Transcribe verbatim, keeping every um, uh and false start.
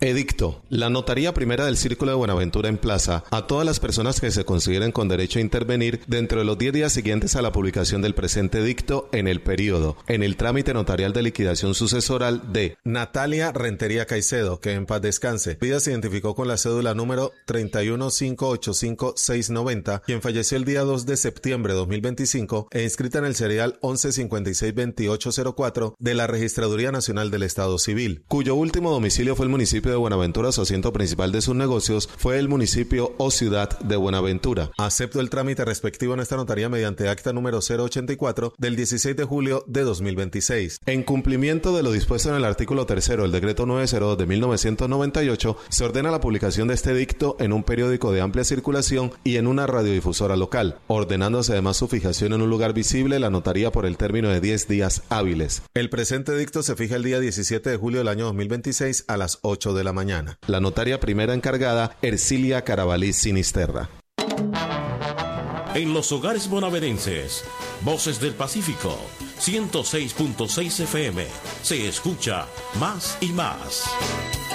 Edicto. La Notaría Primera del Círculo de Buenaventura emplaza a todas las personas que se consideren con derecho a intervenir dentro de los diez días siguientes a la publicación del presente edicto en el período, en el trámite notarial de liquidación sucesoral de Natalia Rentería Caicedo, que en paz descanse. Vida se identificó con la cédula número treinta y uno cinco ocho cinco seis noventa, quien falleció el día dos de septiembre de dos mil veinticinco e inscrita en el serial once cincuenta y seis veintiocho cero cuatro de la Registraduría Nacional del Estado Civil, cuyo último domicilio fue el municipio de Buenaventura. Su asiento principal de sus negocios fue el municipio o ciudad de Buenaventura. Acepto el trámite respectivo en esta notaría mediante acta número cero ochenta y cuatro del dieciséis de julio de dos mil veintiséis. En cumplimiento de lo dispuesto en el artículo tercero del decreto novecientos dos de mil novecientos noventa y ocho, se ordena la publicación de este edicto en un periódico de amplia circulación y en una radiodifusora local, ordenándose además su fijación en un lugar visible la notaría por el término de diez días hábiles. El presente edicto se fija el día diecisiete de julio del año dos mil veintiséis a las ocho de la mañana. La notaria primera encargada, Ercilia Carabalí Sinisterra. En los hogares bonaerenses, Voces del Pacífico, ciento seis punto seis F M, se escucha más y más.